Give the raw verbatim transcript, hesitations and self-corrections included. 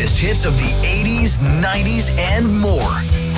greatest hits of the eighties, nineties, and more.